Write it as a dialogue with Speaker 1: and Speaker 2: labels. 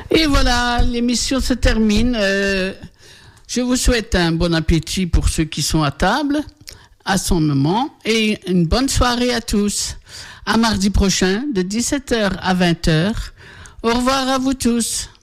Speaker 1: Et voilà, l'émission se termine. Je vous souhaite un bon appétit pour ceux qui sont à table, à son moment, et une bonne soirée à tous. À mardi prochain, de 17h à 20h. Au revoir à vous tous.